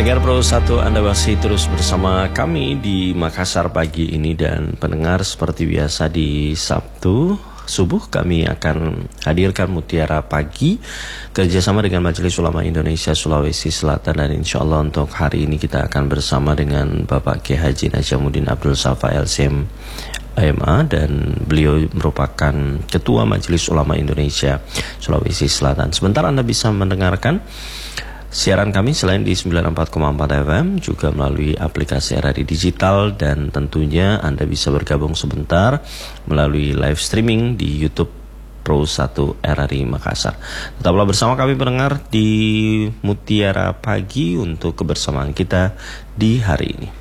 Pendengar Pro 1, Anda masih terus bersama kami di Makassar pagi ini. Dan pendengar, seperti biasa di Sabtu subuh kami akan hadirkan Mutiara Pagi kerjasama dengan Majelis Ulama Indonesia Sulawesi Selatan. Dan insya Allah untuk hari ini kita akan bersama dengan Bapak Kiai Haji Najamuddin Abdul Safa LCM AMA, dan beliau merupakan Ketua Majelis Ulama Indonesia Sulawesi Selatan. Sebentar Anda bisa mendengarkan siaran kami selain di 94,4 FM, juga melalui aplikasi RRI Digital, dan tentunya Anda bisa bergabung sebentar melalui live streaming di YouTube Pro 1 RRI Makassar. Tetaplah bersama kami pendengar di Mutiara Pagi untuk kebersamaan kita di hari ini.